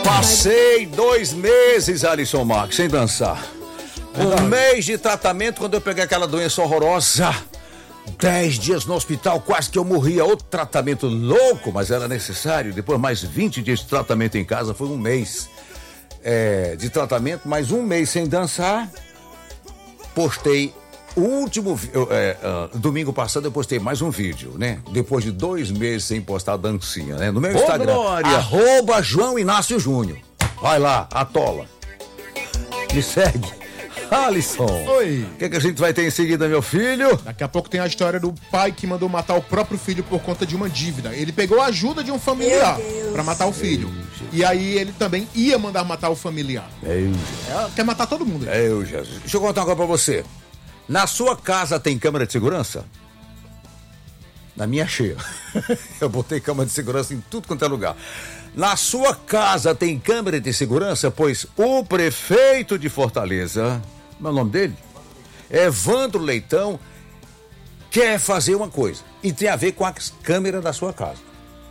Passei 2 meses, Alisson Marques, sem dançar. 1 mês de tratamento quando eu peguei aquela doença horrorosa. 10 dias no hospital, quase que eu morria. Outro tratamento louco, mas era necessário. Depois mais 20 dias de tratamento em casa, foi 1 mês de tratamento, mais 1 mês sem dançar. Postei o último domingo passado, eu postei mais um vídeo, né? Depois de 2 meses sem postar dancinha, né? No meu Instagram, @João Inácio Júnior. Vai lá, atola. Me segue. Alisson, oi. O que a gente vai ter em seguida, meu filho? Daqui a pouco tem a história do pai que mandou matar o próprio filho por conta de uma dívida. Ele pegou a ajuda de um familiar pra matar o filho. E aí ele também ia mandar matar o familiar. Quer matar todo mundo. Jesus. Deixa eu contar uma coisa pra você. Na sua casa tem câmera de segurança? Na minha cheia. Eu botei câmera de segurança em tudo quanto é lugar. Na sua casa tem câmera de segurança? Pois o prefeito de Fortaleza, meu nome dele? Evandro Leitão, quer fazer uma coisa. E tem a ver com as câmeras da sua casa.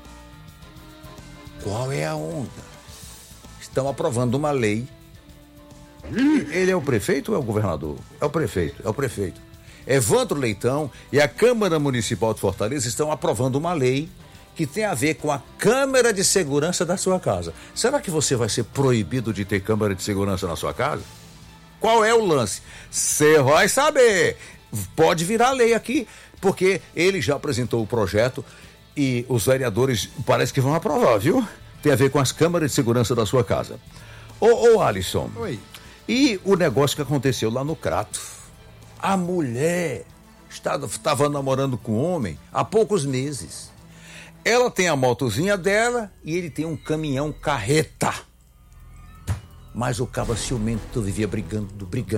Qual é a onda? Estão aprovando uma lei. Ele é o prefeito ou é o governador? É o prefeito. Evandro Leitão e a Câmara Municipal de Fortaleza estão aprovando uma lei que tem a ver com a câmera de segurança da sua casa. Será que você vai ser proibido de ter câmera de segurança na sua casa? Qual é o lance? Você vai saber. Pode virar lei aqui, porque ele já apresentou o projeto e os vereadores parece que vão aprovar, viu? Tem a ver com as câmeras de segurança da sua casa. Ô Alisson. Oi. E o negócio que aconteceu lá no Crato? A mulher estava namorando com um homem há poucos meses. Ela tem a motozinha dela e ele tem um caminhão carreta. Mas o cabo ciumento vivia brigando.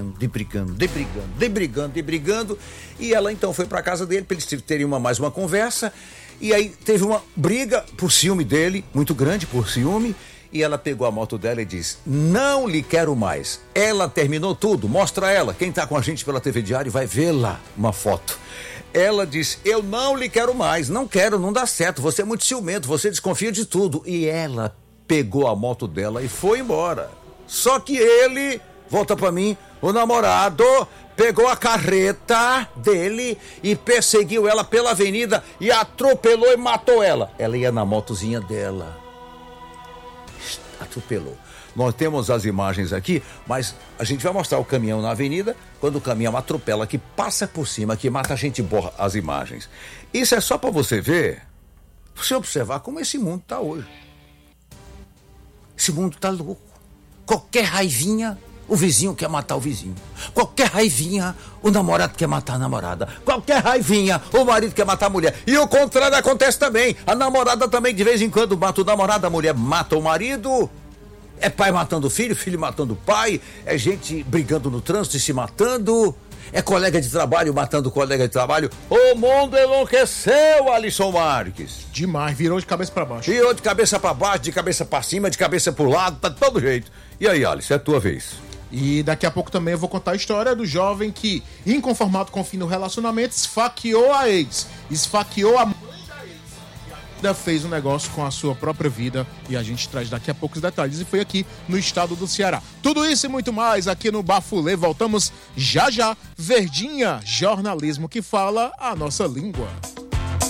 E ela então foi pra casa dele para eles terem mais uma conversa. E aí teve uma briga por ciúme dele, muito grande por ciúme. E ela pegou a moto dela e disse: não lhe quero mais. Ela terminou tudo, mostra ela. Quem tá com a gente pela TV Diário vai vê-la, uma foto. Ela disse: eu não lhe quero mais, não quero, não dá certo, você é muito ciumento, você desconfia de tudo. E ela pegou a moto dela e foi embora. Só que ele, volta pra mim, o namorado pegou a carreta dele e perseguiu ela pela avenida e atropelou e matou ela. Ela ia na motozinha dela. Atropelou. Nós temos as imagens aqui, mas a gente vai mostrar o caminhão na avenida, quando o caminhão atropela, que passa por cima, que mata a gente, borra as imagens. Isso é só para você ver, você observar como esse mundo tá hoje. Esse mundo tá louco. Qualquer raivinha, o vizinho quer matar o vizinho. Qualquer raivinha, o namorado quer matar a namorada. Qualquer raivinha, o marido quer matar a mulher. E o contrário acontece também. A namorada também de vez em quando mata o namorado, a mulher mata o marido. É pai matando filho, filho matando pai, é gente brigando no trânsito e se matando, é colega de trabalho matando colega de trabalho. O mundo enlouqueceu, Alisson Marques. Demais, virou de cabeça pra baixo. Virou de cabeça pra baixo, de cabeça pra cima, de cabeça pro lado, tá de todo jeito. E aí, Alisson, é a tua vez. E daqui a pouco também eu vou contar a história do jovem que, inconformado com o fim do relacionamento, esfaqueou a ex, esfaqueou a fez um negócio com a sua própria vida e a gente traz daqui a pouco os detalhes e foi aqui no estado do Ceará. Tudo isso e muito mais aqui no Bafulê. Voltamos já. Verdinha, jornalismo que fala a nossa língua.